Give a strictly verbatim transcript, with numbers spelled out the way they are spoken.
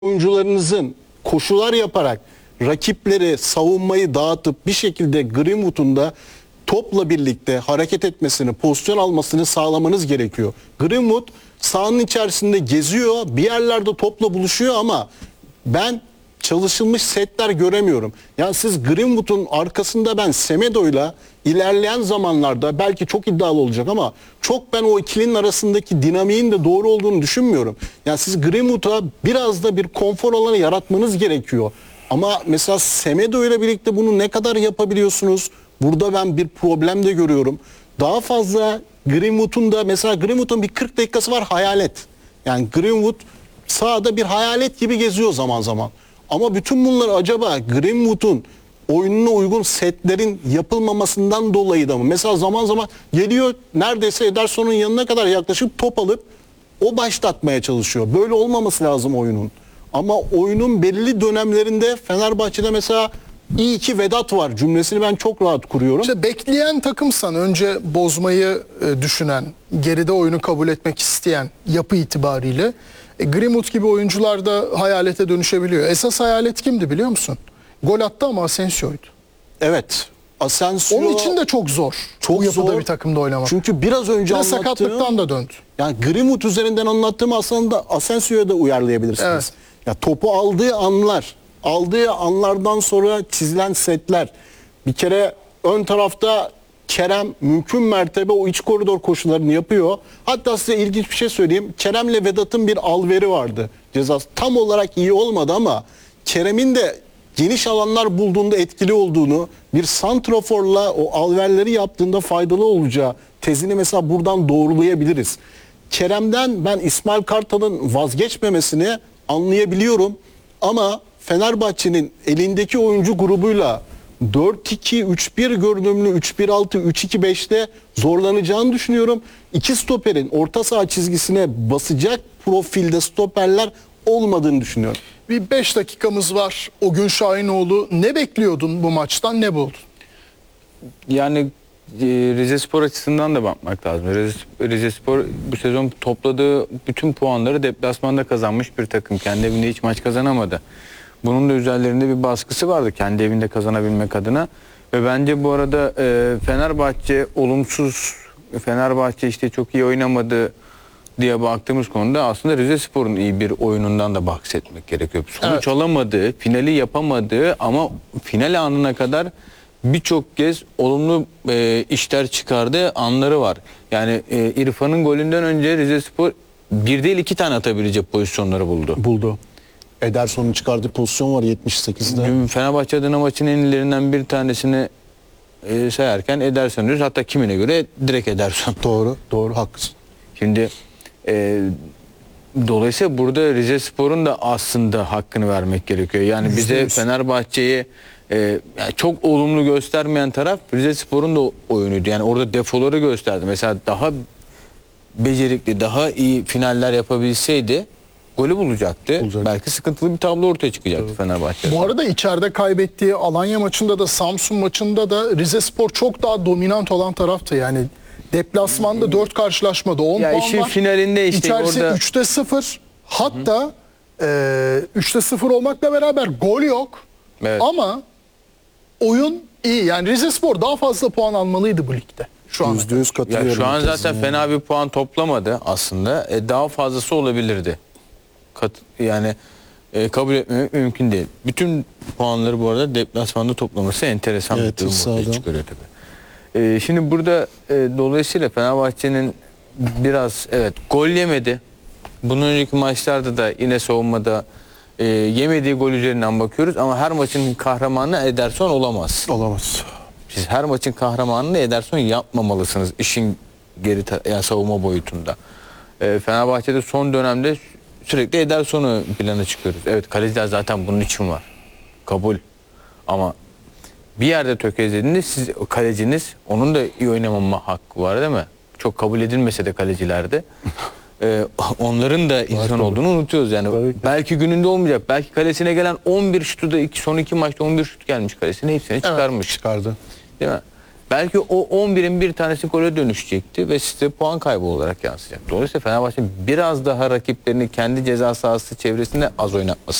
oyuncularınızın koşular yaparak rakipleri savunmayı dağıtıp bir şekilde Greenwood'un da topla birlikte hareket etmesini, pozisyon almasını sağlamanız gerekiyor. Greenwood sahanın içerisinde geziyor, bir yerlerde topla buluşuyor ama ben çalışılmış setler göremiyorum. Yani siz Greenwood'un arkasında ben Semedo'yla ilerleyen zamanlarda belki çok iddialı olacak ama çok ben o ikilinin arasındaki dinamiğin de doğru olduğunu düşünmüyorum. Yani siz Greenwood'a biraz da bir konfor alanı yaratmanız gerekiyor. Ama mesela Semedo ile birlikte bunu ne kadar yapabiliyorsunuz? Burada ben bir problem de görüyorum. Daha fazla Greenwood'un da mesela Greenwood'un bir kırk dakikası var, hayalet. Yani Greenwood sahada bir hayalet gibi geziyor zaman zaman. Ama bütün bunlar acaba Greenwood'un oyununa uygun setlerin yapılmamasından dolayı da mı? Mesela zaman zaman geliyor, neredeyse Ederson'un yanına kadar yaklaşıp top alıp o başlatmaya çalışıyor. Böyle olmaması lazım oyunun. Ama oyunun belirli dönemlerinde Fenerbahçe'de mesela iyi ki Vedat var cümlesini ben çok rahat kuruyorum. İşte bekleyen takımsan, önce bozmayı e, düşünen, geride oyunu kabul etmek isteyen yapı itibariyle e, Greenwood gibi oyuncular da hayalete dönüşebiliyor. Esas hayalet kimdi biliyor musun? Gol attı ama Asensio'ydu. Evet. Asensio Onun için de çok zor. çok bu yapıda zor. bir takımda oynamak. Çünkü biraz önce Ve anlattığım, sakatlıktan da döndü. yani Greenwood üzerinden anlattığım aslında Asensio'ya da uyarlayabilirsiniz. Evet. Ya topu aldığı anlar, aldığı anlardan sonra çizilen setler. Bir kere ön tarafta Kerem mümkün mertebe o iç koridor koşularını yapıyor. Hatta size ilginç bir şey söyleyeyim. Kerem'le Vedat'ın bir alveri vardı. Cezası tam olarak iyi olmadı ama Kerem'in de geniş alanlar bulduğunda etkili olduğunu, bir santraforla o alverleri yaptığında faydalı olacağı tezini mesela buradan doğrulayabiliriz. Kerem'den ben İsmail Kartal'ın vazgeçmemesini anlayabiliyorum ama Fenerbahçe'nin elindeki oyuncu grubuyla dört iki üç bir görünümlü üç bir altı üç iki beşte zorlanacağını düşünüyorum. İki stoperin orta saha çizgisine basacak profilde stoperler olmadığını düşünüyorum. Bir beş dakikamız var. O gün Şahinoğlu, ne bekliyordun bu maçtan, ne buldun? Yani e, Rizespor açısından da bakmak lazım. Rize, Rizespor bu sezon topladığı bütün puanları deplasmanda kazanmış bir takım. Kendi evinde hiç maç kazanamadı. Bunun da üzerlerinde bir baskısı vardı kendi evinde kazanabilmek adına. Ve bence bu arada e, Fenerbahçe olumsuz, Fenerbahçe işte çok iyi oynamadı diye baktığımız konuda aslında Rizespor'un iyi bir oyunundan da bahsetmek gerekiyor. Sonuç Evet. alamadığı, finali yapamadığı ama final anına kadar birçok kez olumlu e, işler çıkardığı anları var. Yani e, İrfan'ın golünden önce Rizespor bir değil iki tane atabilecek pozisyonları buldu. Buldu. Ederson'un çıkardığı pozisyon var yetmiş sekizde. Dün Fenerbahçe Adana maçının en iyilerinden bir tanesini e, sayarken Ederson diyoruz. Hatta kimine göre direkt Ederson. Doğru, doğru, haklısın. Şimdi e, dolayısıyla burada Rizespor'un da aslında hakkını vermek gerekiyor. Yani bize Fenerbahçe'yi e, yani çok olumlu göstermeyen taraf Rizespor'un da oyunuydu. Yani orada defoları gösterdi. Mesela daha becerikli, daha iyi finaller yapabilseydi golü bulacaktı. Bulacak. Belki sıkıntılı bir tablo ortaya çıkacaktı evet. Fenerbahçe. Bu arada içeride kaybettiği Alanya maçında da Samsun maçında da Rizespor çok daha dominant olan taraftı. Yani deplasmanda dört karşılaşmada on Ya puan işin var. finalinde işte İçerisi orada üçte sıfır. Hatta e, üçte sıfır olmakla beraber gol yok. Evet. Ama oyun iyi. Yani Rizespor daha fazla puan almalıydı bu ligde. Şu an. Yüzde yüz katılıyorum. Ya şu an zaten tezine. fena bir puan toplamadı aslında. E, daha fazlası olabilirdi. Kat, yani e, kabul etmemek mümkün değil. Bütün puanları bu arada deplasmanda toplaması enteresan Evet, bir durum ortaya sağdan. çıkarıyor tabii. E, şimdi burada e, dolayısıyla Fenerbahçe'nin biraz evet gol yemedi. Bunun önceki maçlarda da yine savunmada e, yemediği gol üzerinden bakıyoruz ama her maçın kahramanı Ederson olamaz. Olamaz. Siz her maçın kahramanını Ederson yapmamalısınız işin geri yani savunma boyutunda. E, Fenerbahçe'de son dönemde sürekli Ederson'u plana çıkıyoruz. Evet kaleciler zaten bunun için var. Kabul. Ama bir yerde tökezlediğinde siz kaleciniz onun da iyi oynamama hakkı var değil mi? Çok kabul edilmese de kalecilerde. Ee, onların da insan olduğunu unutuyoruz yani. Tabii. Belki gününde olmayacak. Belki kalesine gelen on bir şutu da iki, son iki maçta on bir şut gelmiş kalesine hepsini çıkarmış. Çıkardı. Değil mi? belki o on birin bir tanesi gole dönüşecekti ve size puan kaybı olarak yansıyacak. Dolayısıyla Fenerbahçe biraz daha rakiplerini kendi ceza sahası çevresinde az oynatması